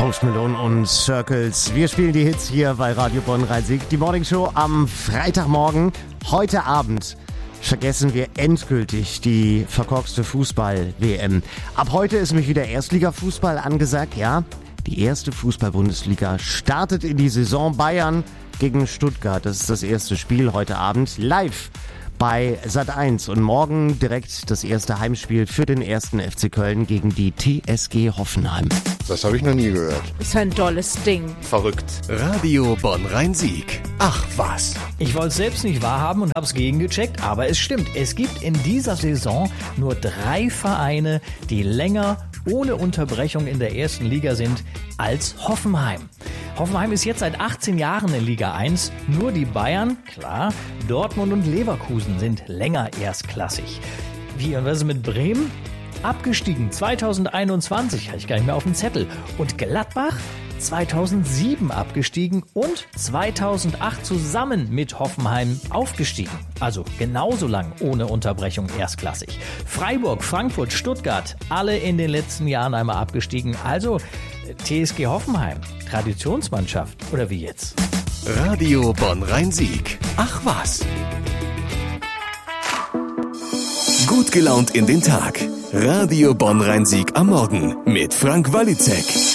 Post Malone und Circles. Wir spielen die Hits hier bei Radio Bonn Rhein-Sieg. Die Morning Show am Freitagmorgen. Heute Abend vergessen wir endgültig die verkorkste Fußball-WM. Ab heute ist nämlich wieder Erstliga-Fußball angesagt. Ja, die erste Fußball-Bundesliga startet in die Saison. Bayern gegen Stuttgart. Das ist das erste Spiel heute Abend live bei Sat.1 und morgen direkt das erste Heimspiel für den ersten FC Köln gegen die TSG Hoffenheim. Das habe ich noch nie gehört. Ist ein tolles Ding. Verrückt. Radio Bonn Rhein-Sieg. Ach was. Ich wollte es selbst nicht wahrhaben und habe es gegengecheckt, aber es stimmt. Es gibt in dieser Saison nur 3 Vereine, die länger ohne Unterbrechung in der ersten Liga sind als Hoffenheim. Hoffenheim ist jetzt seit 18 Jahren in Liga 1. Nur die Bayern, klar, Dortmund und Leverkusen sind länger erstklassig. Wie, und was ist mit Bremen? Abgestiegen 2021, hatte ich gar nicht mehr auf dem Zettel. Und Gladbach 2007 abgestiegen und 2008 zusammen mit Hoffenheim aufgestiegen. Also genauso lang ohne Unterbrechung erstklassig. Freiburg, Frankfurt, Stuttgart, alle in den letzten Jahren einmal abgestiegen. Also TSG Hoffenheim, Traditionsmannschaft oder wie jetzt? Radio Bonn Rhein-Sieg. Ach was. Gut gelaunt in den Tag. Radio Bonn Rhein-Sieg am Morgen mit Frank Wallitzek.